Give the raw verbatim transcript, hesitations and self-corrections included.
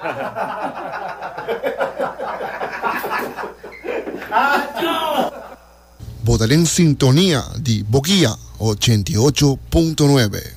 Votaré en sintonía de Boquilla ochenta y ocho punto nueve.